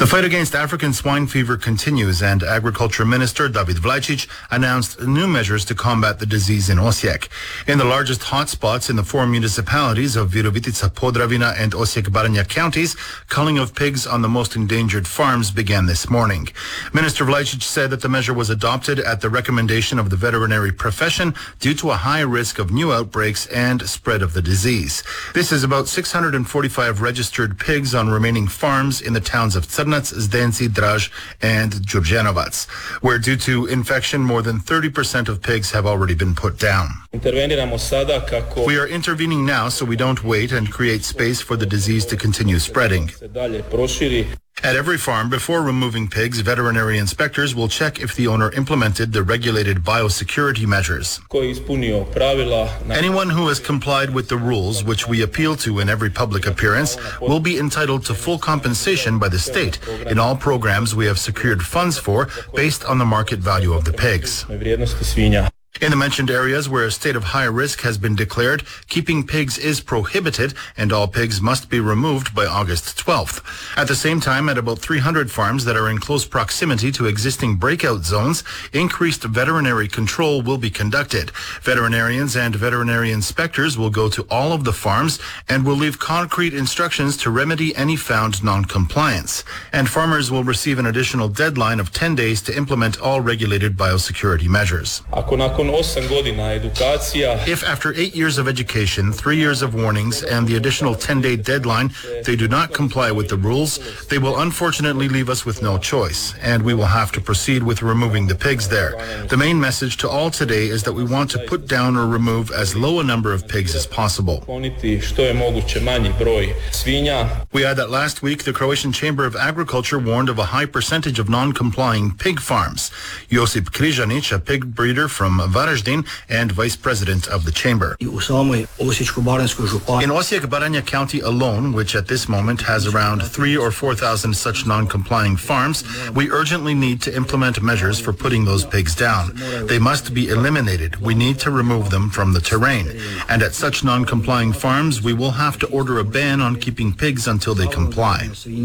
The fight against African swine fever continues, and Agriculture Minister David Vlajcic announced new measures to combat the disease in Osijek. In the largest hotspots in the four municipalities of Virovitica, Podravina, and Osijek-Baranja counties, culling of pigs on the most endangered farms began this morning. Minister Vlajcic said that the measure was adopted at the recommendation of the veterinary profession due to a high risk of new outbreaks and spread of the disease. This is about 645 registered pigs on remaining farms in the towns of Crnac, Zdenci, Draj, and Đurđenovac, where due to infection, more than 30% of pigs have already been put down. We are intervening now so we don't wait and create space for the disease to continue spreading. At every farm, before removing pigs, veterinary inspectors will check if the owner implemented the regulated biosecurity measures. Anyone who has complied with the rules, which we appeal to in every public appearance, will be entitled to full compensation by the state in all programs we have secured funds for based on the market value of the pigs. In the mentioned areas where a state of high risk has been declared, keeping pigs is prohibited and all pigs must be removed by August 12th. At the same time, at about 300 farms that are in close proximity to existing breakout zones, increased veterinary control will be conducted. Veterinarians and veterinary inspectors will go to all of the farms and will leave concrete instructions to remedy any found non-compliance. And farmers will receive an additional deadline of 10 days to implement all regulated biosecurity measures. If after 8 years of education, 3 years of warnings, and the additional 10-day deadline, they do not comply with the rules, they will unfortunately leave us with no choice, and we will have to proceed with removing the pigs there. The main message to all today is that we want to put down or remove as low a number of pigs as possible. We add that last week, the Croatian Chamber of Agriculture warned of a high percentage of non-complying pig farms. Josip Križanić, a pig breeder from Varaždin and vice president of the chamber. In Osijek-Baranja County alone, which at this moment has around 3,000 or 4,000 such non-complying farms, we urgently need to implement measures for putting those pigs down. They must be eliminated. We need to remove them from the terrain. And at such non-complying farms, we will have to order a ban on keeping pigs until they comply.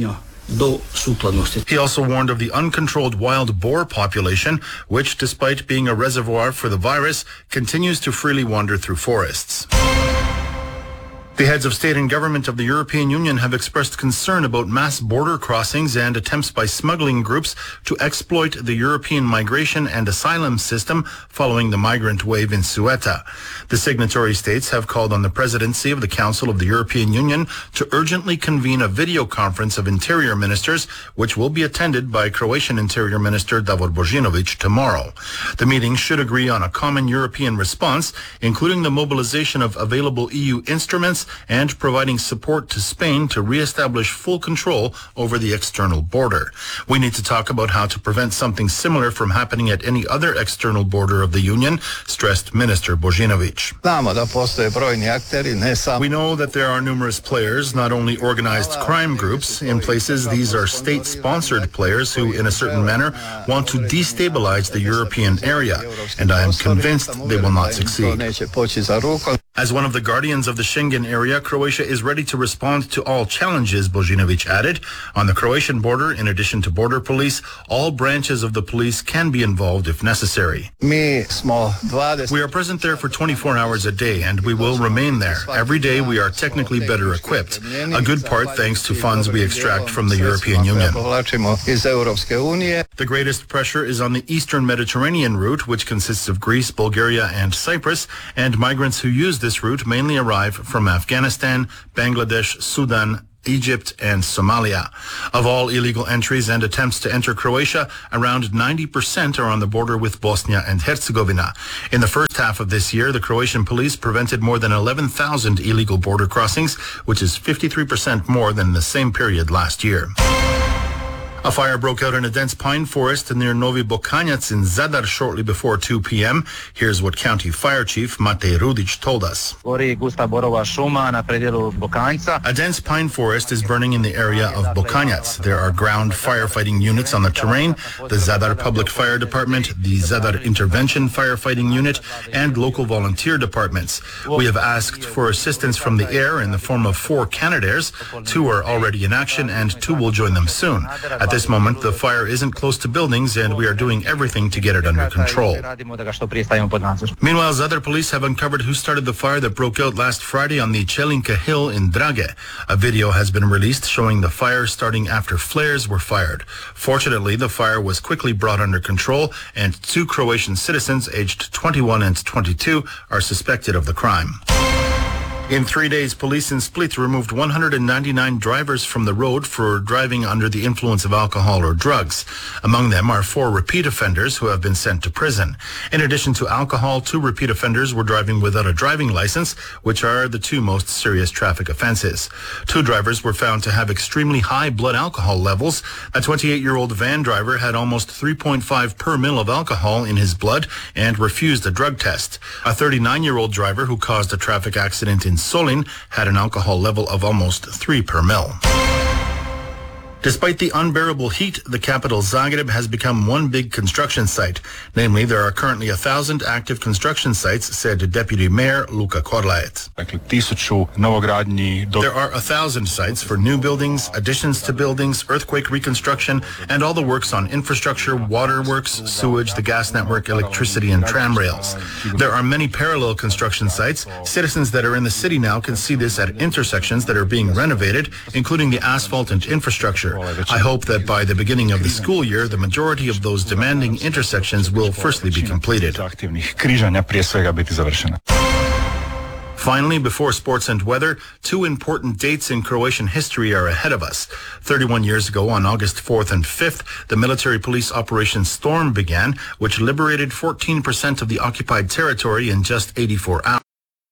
He also warned of the uncontrolled wild boar population, which, despite being a reservoir for the virus, continues to freely wander through forests. The heads of state and government of the European Union have expressed concern about mass border crossings and attempts by smuggling groups to exploit the European migration and asylum system following the migrant wave in Ceuta. The signatory states have called on the presidency of the Council of the European Union to urgently convene a video conference of interior ministers, which will be attended by Croatian Interior Minister Davor Božinović tomorrow. The meeting should agree on a common European response, including the mobilization of available EU instruments and providing support to Spain to re-establish full control over the external border. We need to talk about how to prevent something similar from happening at any other external border of the Union, stressed Minister Božinović. We know that there are numerous players, not only organized crime groups. In places, these are state-sponsored players who, in a certain manner, want to destabilize the European area, and I am convinced they will not succeed. As one of the guardians of the Schengen area, Croatia is ready to respond to all challenges, Božinović added. On the Croatian border, in addition to border police, all branches of the police can be involved if necessary. We are present there for 24 hours a day, and we will remain there. Every day we are technically better equipped, a good part thanks to funds we extract from the European Union. The greatest pressure is on the eastern Mediterranean route, which consists of Greece, Bulgaria, and Cyprus, and migrants who use this route mainly arrive from Afghanistan, Bangladesh, Sudan, Egypt, and Somalia. Of all illegal entries and attempts to enter Croatia, around 90% are on the border with Bosnia and Herzegovina. In the first half of this year, the Croatian police prevented more than 11,000 illegal border crossings, which is 53% more than the same period last year. A fire broke out in a dense pine forest near Novi Bokanac in Zadar shortly before 2 p.m. Here's what County Fire Chief Matej Rudic told us. A dense pine forest is burning in the area of Bokanac. There are ground firefighting units on the terrain, the Zadar Public Fire Department, the Zadar Intervention Firefighting Unit, and local volunteer departments. We have asked for assistance from the air in the form of 4 Canadairs. 2 are already in action and 2 will join them soon. At this moment, the fire isn't close to buildings and we are doing everything to get it under control. Meanwhile, Zadar police have uncovered who started the fire that broke out last Friday on the Chelinka Hill in Drage. A video has been released showing the fire starting after flares were fired. Fortunately, the fire was quickly brought under control and 2 Croatian citizens aged 21 and 22 are suspected of the crime. In 3 days, police in Split removed 199 drivers from the road for driving under the influence of alcohol or drugs. Among them are 4 repeat offenders who have been sent to prison. In addition to alcohol, 2 repeat offenders were driving without a driving license, which are the 2 most serious traffic offenses. 2 drivers were found to have extremely high blood alcohol levels. A 28-year-old van driver had almost 3.5 per mil of alcohol in his blood and refused a drug test. A 39-year-old driver who caused a traffic accident in Solin had an alcohol level of almost 3 per mil. Despite the unbearable heat, the capital Zagreb has become one big construction site. Namely, there are currently 1,000 active construction sites, said Deputy Mayor Luka Korlaet. There are 1,000 sites for new buildings, additions to buildings, earthquake reconstruction, and all the works on infrastructure, waterworks, sewage, the gas network, electricity, and tram rails. There are many parallel construction sites. Citizens that are in the city now can see this at intersections that are being renovated, including the asphalt and infrastructure. I hope that by the beginning of the school year, the majority of those demanding intersections will firstly be completed. Finally, before sports and weather, 2 important dates in Croatian history are ahead of us. 31 years ago, on August 4th and 5th, the military police Operation Storm began, which liberated 14% of the occupied territory in just 84 hours.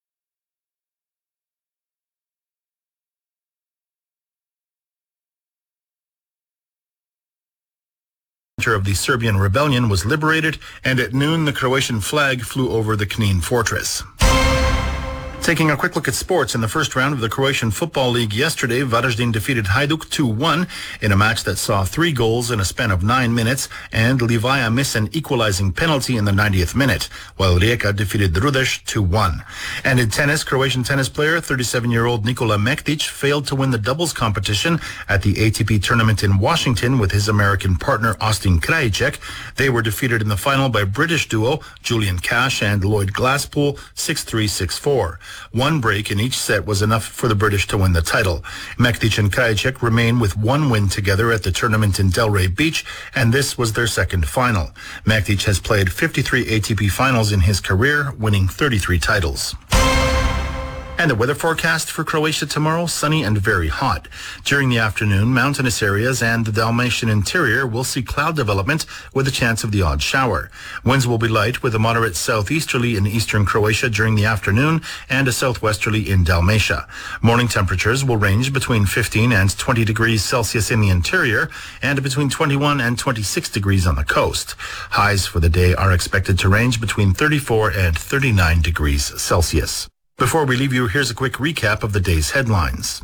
Of the Serbian rebellion was liberated, and at noon the Croatian flag flew over the Knin fortress. Taking a quick look at sports, in the first round of the Croatian Football League yesterday, Varaždin defeated Hajduk 2-1 in a match that saw 3 goals in a span of 9 minutes and Livaja miss an equalizing penalty in the 90th minute, while Rijeka defeated Rudeš 2-1. And in tennis, Croatian tennis player 37-year-old Nikola Mektic failed to win the doubles competition at the ATP tournament in Washington with his American partner Austin Krajicek. They were defeated in the final by British duo Julian Cash and Lloyd Glasspool 6-3, 6-4. 1 break in each set was enough for the British to win the title. Mektic and Krajicek remain with 1 win together at the tournament in Delray Beach, and this was their second final. Mektic has played 53 ATP finals in his career, winning 33 titles. And the weather forecast for Croatia tomorrow, sunny and very hot. During the afternoon, mountainous areas and the Dalmatian interior will see cloud development with a chance of the odd shower. Winds will be light with a moderate southeasterly in eastern Croatia during the afternoon and a southwesterly in Dalmatia. Morning temperatures will range between 15 and 20 degrees Celsius in the interior and between 21 and 26 degrees on the coast. Highs for the day are expected to range between 34 and 39 degrees Celsius. Before we leave you, here's a quick recap of the day's headlines.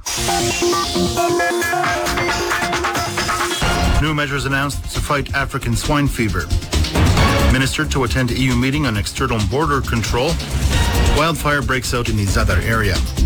New measures announced to fight African swine fever. Minister to attend EU meeting on external border control. Wildfire breaks out in the Zadar area.